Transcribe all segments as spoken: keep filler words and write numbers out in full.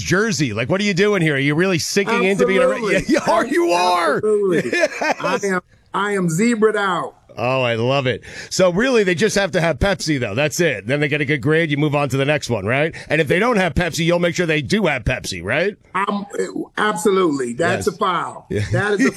jersey. Like, what are you doing here? Are you really sinking Absolutely. into being a – yeah, you are. You are. Yes. I am, I am zebraed out. Oh, I love it. So really, they just have to have Pepsi, though. That's it. Then they get a good grade. You move on to the next one, right? And if they don't have Pepsi, you'll make sure they do have Pepsi, right? Um, absolutely. That's yes. a foul. Yeah. That is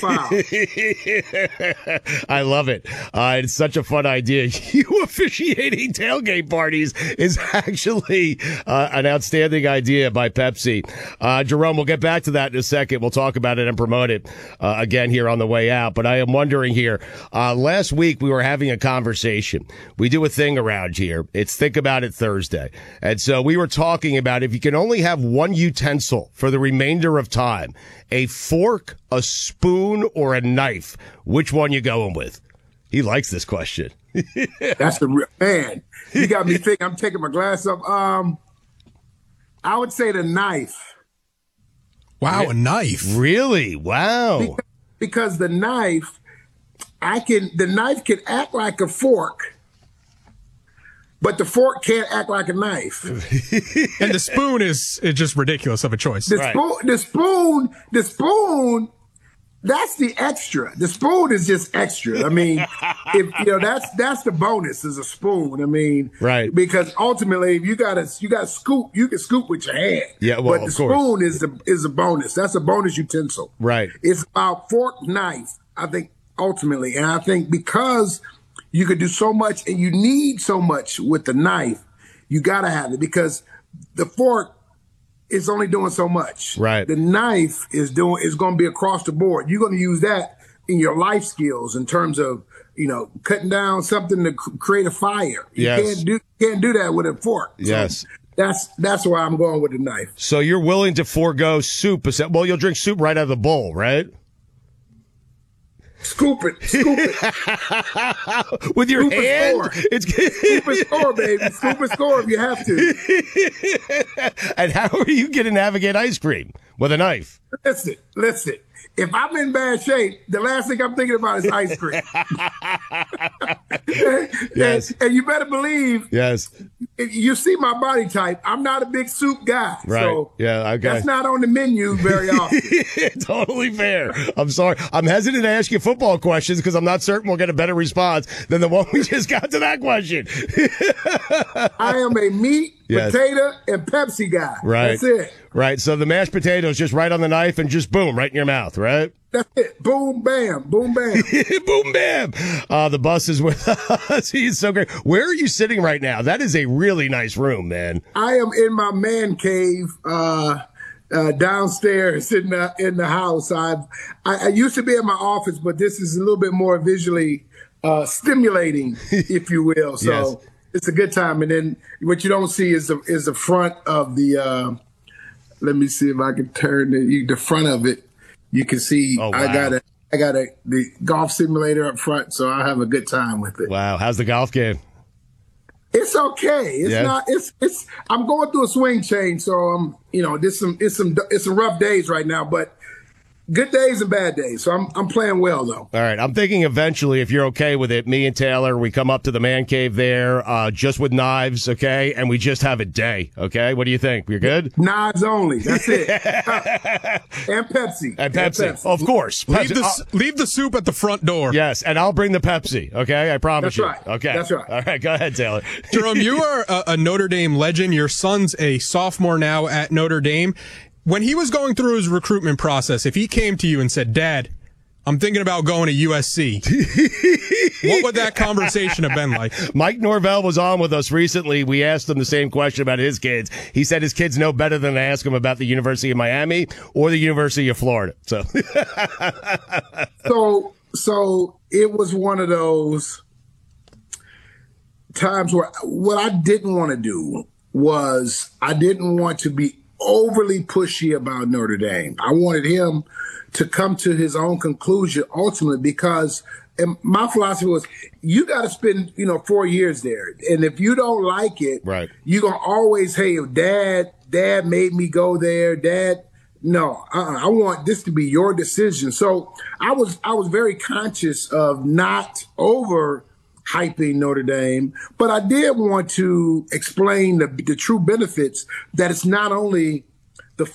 a foul. I love it. Uh, it's such a fun idea. You officiating tailgate parties is actually uh, an outstanding idea by Pepsi. Uh, Jerome, we'll get back to that in a second. We'll talk about it and promote it uh, again here on the way out. But I am wondering here, uh, last week, we were having a conversation. We do a thing around here. It's Think About It Thursday. And so we were talking about if you can only have one utensil for the remainder of time, a fork, a spoon, or a knife, which one you going with? He likes this question. That's the real man. You got me thinking. I'm taking my glass up. Um, I would say the knife. Wow, a knife. Really? Wow. Because, because the knife, I can, the knife can act like a fork, but the fork can't act like a knife. And the spoon is, is just ridiculous of a choice. The right. spoon, the spoon, the spoon, that's the extra. The spoon is just extra. I mean, if you know, that's that's the bonus is a spoon. I mean, right? Because ultimately, if you gotta you gotta scoop, you can scoop with your hand. Yeah, well, but the of course. spoon is the is a bonus. That's a bonus utensil. Right. It's about fork, knife. I think. Ultimately, and I think because you could do so much and you need so much with the knife, you got to have it because the fork is only doing so much. Right. The knife is doing is going to be across the board. You're going to use that in your life skills in terms of, you know, cutting down something to c- create a fire. You yes. can't do can't do that with a fork. Yes. So that's that's why I'm going with the knife. So you're willing to forego soup? Well, you'll drink soup right out of the bowl, right? Scoop it, scoop it. With your scoop hand? It's scoop and score, baby. Scoop and score if you have to. And how are you going to navigate ice cream? With a knife? Listen, listen. If I'm in bad shape, the last thing I'm thinking about is ice cream. Yes. And, and you better believe. Yes. You see my body type. I'm not a big soup guy. Right. So yeah. Okay. That's not on the menu very often. Totally fair. I'm sorry. I'm hesitant to ask you football questions because I'm not certain we'll get a better response than the one we just got to that question. I am a meat, yes. potato, and Pepsi guy. Right. That's it. Right. So the mashed potatoes just right on the knife and just boom, right in your mouth, right? That's it. Boom, bam, boom, bam. Boom, bam. Uh, the bus is with us. He's so great. Where are you sitting right now? That is a really nice room, man. I am in my man cave uh, uh, downstairs in the, in the house. I've, I, I used to be in my office, but this is a little bit more visually uh, stimulating, if you will. So yes. It's a good time. And then what you don't see is the, is the front of the uh, – let me see if I can turn the, the front of it. You can see oh, wow. I got a I got a the golf simulator up front, so I have a good time with it. Wow, how's the golf game? It's okay. It's yeah. not. It's it's. I'm going through a swing change, so I'm. You know, there's some. It's some. It's some rough days right now, but good days and bad days. So I'm I'm playing well though. All right, I'm thinking eventually, if you're okay with it, me and Taylor, we come up to the man cave there, uh, just with knives, okay, and we just have a day, okay. What do you think? We're good. Knives only. That's it. And Pepsi. And Pepsi, and Pepsi. of course. Leave Pepsi. the leave the soup at the front door. Yes, and I'll bring the Pepsi. Okay, I promise That's you. right. Okay, that's right. All right, go ahead, Taylor. Jerome, you are a, a Notre Dame legend. Your son's a sophomore now at Notre Dame. When he was going through his recruitment process, if he came to you and said, Dad, I'm thinking about going to U S C, what would that conversation have been like? Mike Norvell was on with us recently. We asked him the same question about his kids. He said his kids know better than to ask him about the University of Miami or the University of Florida. So, so, so it was one of those times where what I didn't want to do was I didn't want to be overly pushy about Notre Dame. I wanted him to come to his own conclusion ultimately because and my philosophy was you got to spend, you know, four years there. And if you don't like it, right. you're going to always, hey, dad, dad made me go there. Dad, no, uh-uh, I want this to be your decision. So I was, I was very conscious of not over hyping Notre Dame, but I did want to explain the, the true benefits that it's not only